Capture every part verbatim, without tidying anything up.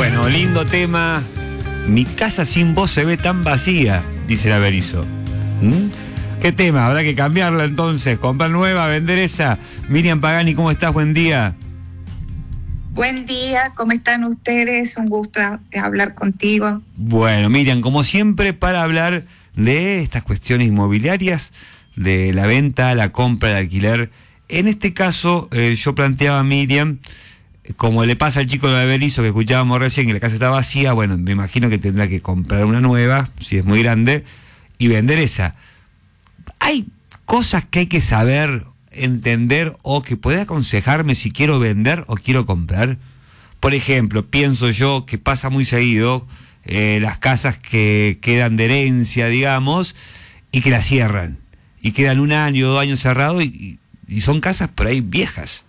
Bueno, lindo tema. Mi casa sin vos se ve tan vacía, dice la Berizo. ¿Mm? ¿Qué tema? Habrá que cambiarla entonces, comprar nueva, vender esa. Miriam Pagani, ¿cómo estás? Buen día. Buen día, ¿cómo están ustedes? Un gusto hablar contigo. Bueno, Miriam, como siempre, para hablar de estas cuestiones inmobiliarias, de la venta, la compra, el alquiler. En este caso, eh, yo planteaba a Miriam, como le pasa al chico de Berizo que escuchábamos recién, que la casa está vacía, bueno, me imagino que tendrá que comprar una nueva, si es muy grande, y vender esa. Hay cosas que hay que saber, entender, o que puede aconsejarme si quiero vender o quiero comprar. Por ejemplo, pienso yo que pasa muy seguido, eh, las casas que quedan de herencia, digamos, y que las cierran, y quedan un año, dos años cerrados, y, y son casas por ahí viejas.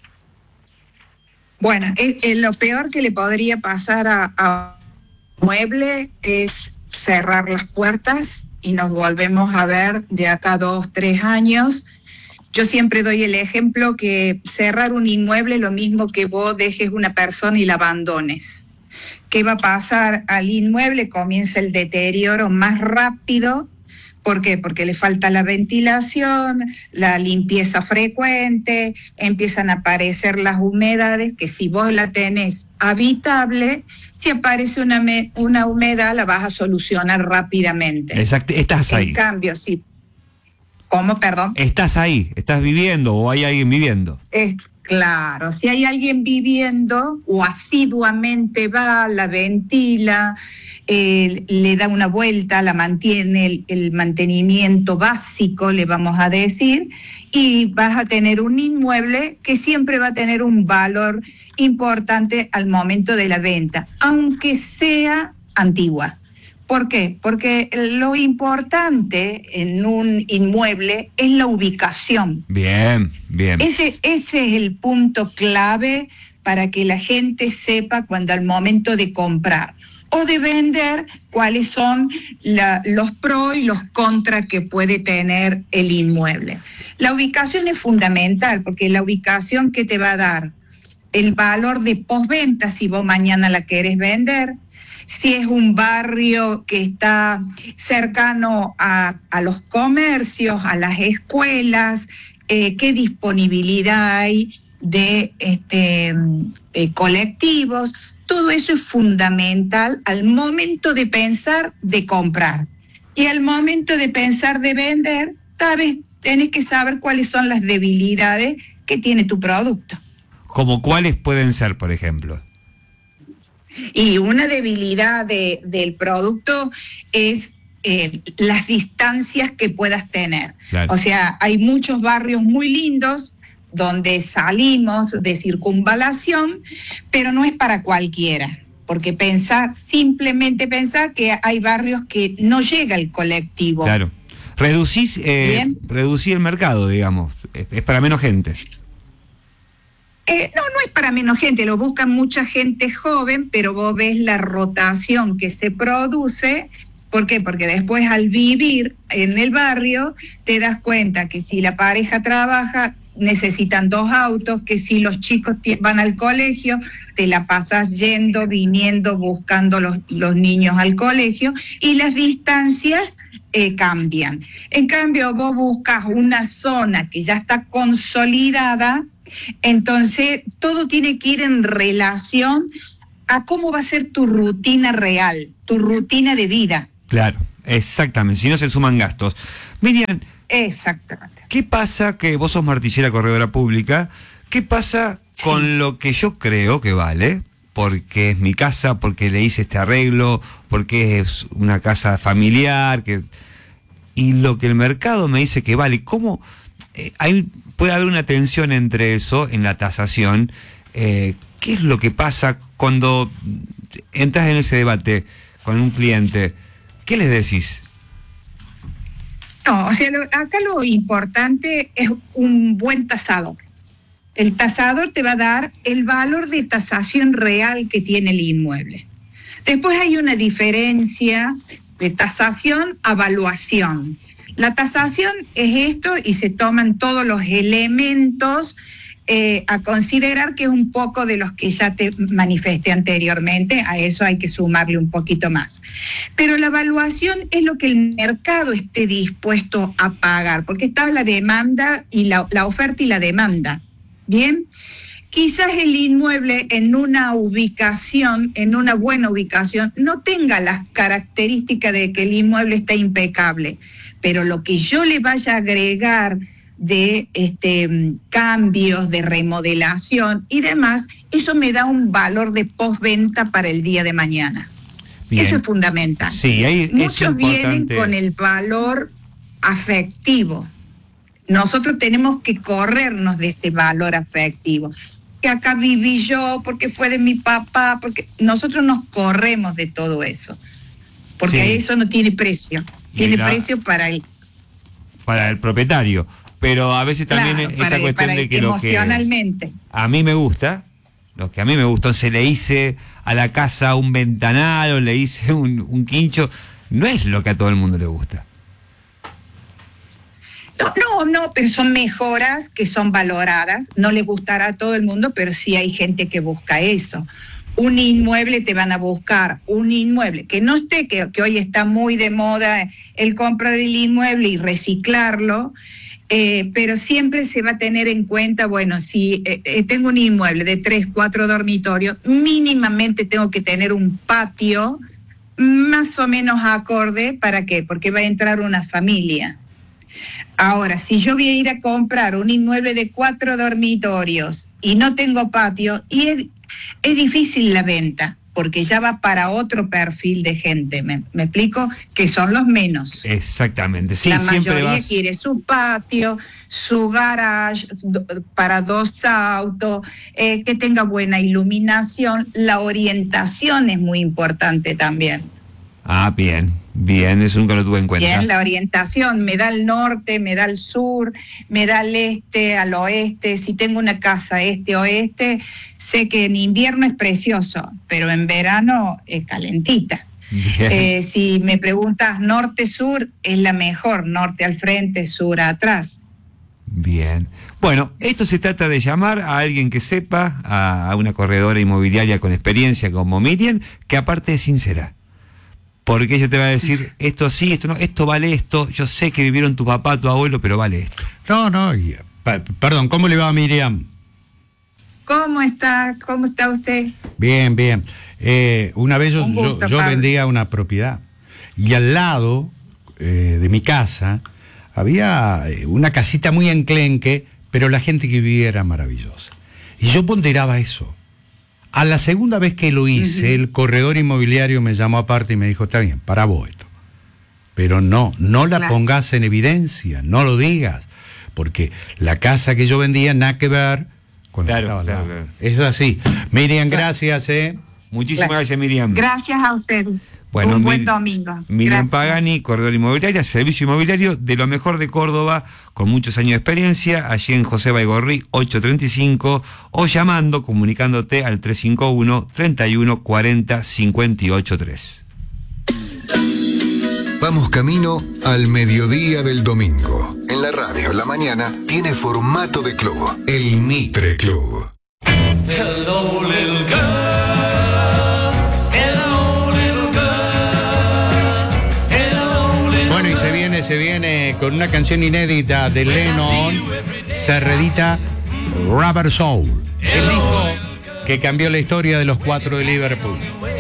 Bueno, es, es lo peor que le podría pasar a, a un mueble es cerrar las puertas y nos volvemos a ver de acá a dos, tres años. Yo siempre doy el ejemplo que cerrar un inmueble es lo mismo que vos dejes una persona y la abandones. ¿Qué va a pasar al inmueble? Comienza el deterioro más rápido. ¿Por qué? Porque le falta la ventilación, la limpieza frecuente, empiezan a aparecer las humedades, que si vos la tenés habitable, si aparece una, me, una humedad la vas a solucionar rápidamente. Exacto, estás ahí. En cambio, si... ¿Cómo, perdón? Estás ahí, estás viviendo o hay alguien viviendo. Es claro, si hay alguien viviendo o asiduamente va, la ventila... Eh, le da una vuelta, la mantiene, el, el mantenimiento básico, le vamos a decir, y vas a tener un inmueble que siempre va a tener un valor importante al momento de la venta, aunque sea antigua. ¿Por qué? Porque lo importante en un inmueble es la ubicación. Bien, bien. Ese, ese es el punto clave para que la gente sepa cuando al momento de comprar o de vender, cuáles son la, los pros y los contras que puede tener el inmueble. La ubicación es fundamental, porque la ubicación que te va a dar el valor de postventa si vos mañana la querés vender, si es un barrio que está cercano a, a los comercios, a las escuelas, eh, qué disponibilidad hay de este, eh, colectivos. Todo eso es fundamental al momento de pensar de comprar. Y al momento de pensar de vender, tal vez tenés que saber cuáles son las debilidades que tiene tu producto. ¿Como cuáles pueden ser, por ejemplo? Y una debilidad de, del producto es eh, las distancias que puedas tener. Claro. O sea, hay muchos barrios muy lindos donde salimos de circunvalación, pero no es para cualquiera, porque pensá, simplemente pensá que hay barrios que no llega el colectivo. Claro. Reducís, eh, reducís el mercado, digamos, es, es para menos gente. Eh, no, no es para menos gente, lo buscan mucha gente joven, pero vos ves la rotación que se produce. ¿Por qué? Porque después al vivir en el barrio te das cuenta que si la pareja trabaja, necesitan dos autos, que si los chicos van al colegio, te la pasas yendo, viniendo, buscando los, los niños al colegio, y las distancias eh, cambian. En cambio, vos buscas una zona que ya está consolidada, entonces todo tiene que ir en relación a cómo va a ser tu rutina real, tu rutina de vida. Claro, exactamente, si no se suman gastos. Miriam, exactamente. ¿Qué pasa, que vos sos martillera corredora pública, qué pasa sí. con lo que yo creo que vale, porque es mi casa, porque le hice este arreglo, porque es una casa familiar, que y lo que el mercado me dice que vale? ¿Cómo eh, hay, puede haber una tensión entre eso en la tasación? Eh, ¿Qué es lo que pasa cuando entras en ese debate con un cliente? ¿Qué les decís? No, o sea, lo, acá lo importante es un buen tasador. El tasador te va a dar el valor de tasación real que tiene el inmueble. Después hay una diferencia de tasación a evaluación. La tasación es esto y se toman todos los elementos eh, a considerar que es un poco de los que ya te manifesté anteriormente, a eso hay que sumarle un poquito más. Pero la evaluación es lo que el mercado esté dispuesto a pagar, porque está la demanda y la, la oferta y la demanda. Bien, quizás el inmueble en una ubicación, en una buena ubicación, no tenga las características de que el inmueble está impecable, pero lo que yo le vaya a agregar de este, cambios, de remodelación y demás, eso me da un valor de postventa para el día de mañana. Bien. Eso es fundamental. Sí, ahí Muchos es vienen con el valor afectivo. Nosotros tenemos que corrernos de ese valor afectivo. Que acá viví yo, porque fue de mi papá, porque nosotros nos corremos de todo eso. Porque sí. Eso no tiene precio. Tiene la, precio para el... Para el propietario. Pero a veces también claro, esa para, cuestión para de que lo que a mí me gusta, lo que a mí me gustó, se le hice a la casa un ventanal o le hice un, un quincho, no es lo que a todo el mundo le gusta. No, no, no, pero son mejoras que son valoradas, no le gustará a todo el mundo, pero sí hay gente que busca eso. Un inmueble te van a buscar, un inmueble que no esté, que, que hoy está muy de moda el comprar el inmueble y reciclarlo, eh, pero siempre se va a tener en cuenta, bueno, si eh, tengo un inmueble de tres, cuatro dormitorios, mínimamente tengo que tener un patio más o menos acorde, ¿para qué? Porque va a entrar una familia. Ahora, si yo voy a ir a comprar un inmueble de cuatro dormitorios y no tengo patio, y es, es difícil la venta, porque ya va para otro perfil de gente, ¿me, me explico? Que son los menos. Exactamente, sí, la siempre mayoría vas... quiere su patio, su garage para dos autos, eh, que tenga buena iluminación, la orientación es muy importante también. Ah, bien, bien, eso nunca lo tuve en cuenta. Bien, la orientación, me da al norte, me da al sur, me da al este, al oeste. Si tengo una casa este-oeste, sé que en invierno es precioso, pero en verano es calentita. Eh, si me preguntas norte-sur, es la mejor, norte al frente, sur atrás. Bien. Bueno, esto se trata de llamar a alguien que sepa, a, a una corredora inmobiliaria con experiencia como Miriam, que aparte es sincera. Porque ella te va a decir, esto sí, esto no, esto vale esto, yo sé que vivieron tu papá, tu abuelo, pero vale esto. No, no, y, pa, perdón, ¿cómo le va a Miriam? ¿Cómo está? ¿Cómo está usted? Bien, bien. Eh, una vez yo, gusto, yo, yo vendía una propiedad y al lado eh, de mi casa había una casita muy enclenque, pero la gente que vivía era maravillosa. Y yo ponderaba eso. A la segunda vez que lo hice, uh-huh. el corredor inmobiliario me llamó aparte y me dijo, está bien, para vos esto. Pero no, no la claro. pongas en evidencia, no lo digas. Porque la casa que yo vendía, nada que ver con claro, la que estaba claro, claro. Es así. Miriam, gracias. Eh. Muchísimas claro. gracias, Miriam. Gracias a ustedes. Bueno, un buen Mir domingo. Miriam Pagani, corredor inmobiliaria, servicio inmobiliario de lo mejor de Córdoba, con muchos años de experiencia, allí en José Baigorri ochocientos treinta y cinco, o llamando, comunicándote al tres cinco uno, treinta y uno, cuarenta, cincuenta y ocho tres. Vamos camino al mediodía del domingo. En la radio, la mañana, tiene formato de club, el Mitre Club. Hello, little girl. Se viene con una canción inédita de Lennon, se reedita Rubber Soul, el disco que cambió la historia de los cuatro de Liverpool.